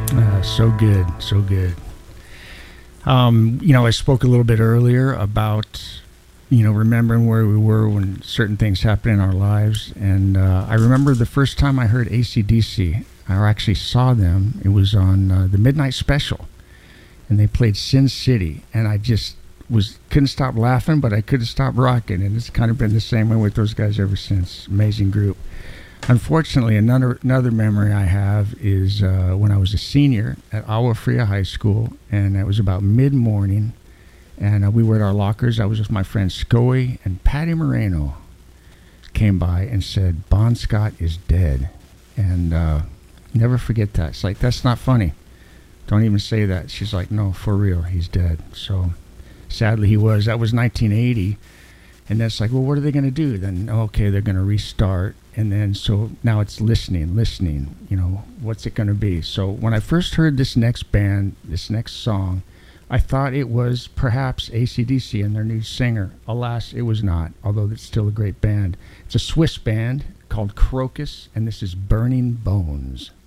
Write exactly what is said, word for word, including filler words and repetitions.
Uh, so good, so good. Um, you know, I spoke a little bit earlier about, you know, remembering where we were when certain things happened in our lives. And uh, I remember the first time I heard A C D C, I actually saw them. It was on uh, the Midnight Special, and they played Sin City. And I just was couldn't stop laughing, but I couldn't stop rocking. And it's kind of been the same way with those guys ever since. Amazing group. Unfortunately, another another memory I have is uh, when I was a senior at Agua Fria High School, and it was about mid-morning, and uh, we were at our lockers. I was with my friend Scoey, and Patty Moreno came by and said, Bon Scott is dead. And uh, never forget that. It's like, that's not funny. Don't even say that. She's like, no, for real, he's dead. So sadly he was. That was nineteen eighty. And that's like, well, what are they going to do? Then, okay, they're going to restart. And then, so now it's listening, listening, you know, what's it going to be? So when I first heard this next band, this next song, I thought it was perhaps A C D C and their new singer. Alas, it was not, although it's still a great band. It's a Swiss band called Crocus, and this is Burning Bones.